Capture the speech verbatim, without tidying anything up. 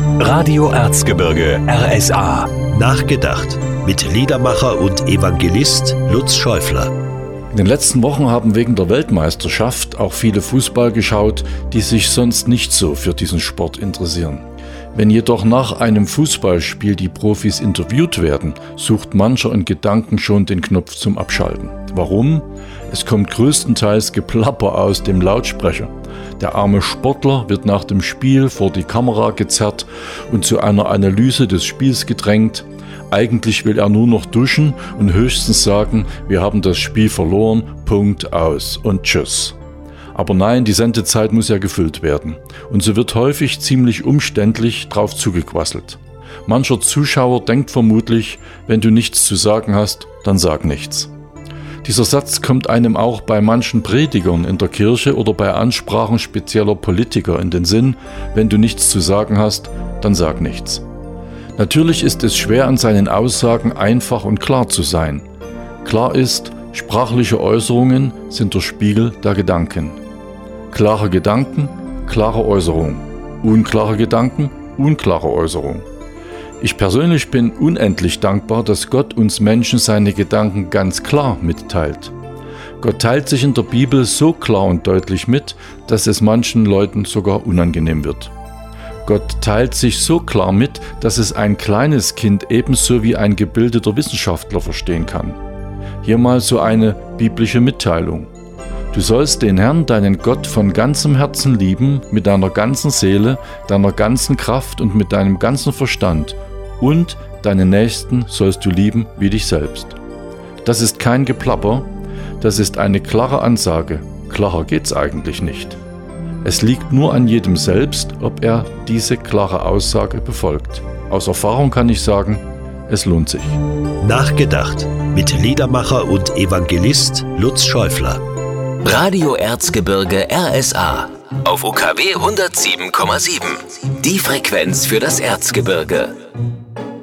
Radio Erzgebirge R S A. Nachgedacht mit Liedermacher und Evangelist Lutz Schäufler. In den letzten Wochen haben wegen der Weltmeisterschaft auch viele Fußball geschaut, die sich sonst nicht so für diesen Sport interessieren. Wenn jedoch nach einem Fußballspiel die Profis interviewt werden, sucht mancher in Gedanken schon den Knopf zum Abschalten. Warum? Es kommt größtenteils Geplapper aus dem Lautsprecher. Der arme Sportler wird nach dem Spiel vor die Kamera gezerrt und zu einer Analyse des Spiels gedrängt. Eigentlich will er nur noch duschen und höchstens sagen, wir haben das Spiel verloren, Punkt, aus und tschüss. Aber nein, die Sendezeit muss ja gefüllt werden. Und so wird häufig ziemlich umständlich drauf zugequasselt. Mancher Zuschauer denkt vermutlich, wenn du nichts zu sagen hast, dann sag nichts. Dieser Satz kommt einem auch bei manchen Predigern in der Kirche oder bei Ansprachen spezieller Politiker in den Sinn, wenn du nichts zu sagen hast, dann sag nichts. Natürlich ist es schwer, an seinen Aussagen einfach und klar zu sein. Klar ist, sprachliche Äußerungen sind der Spiegel der Gedanken. Klare Gedanken, klare Äußerung. Unklare Gedanken, unklare Äußerung. Ich persönlich bin unendlich dankbar, dass Gott uns Menschen seine Gedanken ganz klar mitteilt. Gott teilt sich in der Bibel so klar und deutlich mit, dass es manchen Leuten sogar unangenehm wird. Gott teilt sich so klar mit, dass es ein kleines Kind ebenso wie ein gebildeter Wissenschaftler verstehen kann. Hier mal so eine biblische Mitteilung. Du sollst den Herrn, deinen Gott, von ganzem Herzen lieben, mit deiner ganzen Seele, deiner ganzen Kraft und mit deinem ganzen Verstand. Und deinen Nächsten sollst du lieben wie dich selbst. Das ist kein Geplapper, das ist eine klare Ansage. Klarer geht's eigentlich nicht. Es liegt nur an jedem selbst, ob er diese klare Aussage befolgt. Aus Erfahrung kann ich sagen, es lohnt sich. Nachgedacht mit Liedermacher und Evangelist Lutz Schäufler. Radio Erzgebirge R S A auf U K W hundertsieben Komma sieben. Die Frequenz für das Erzgebirge.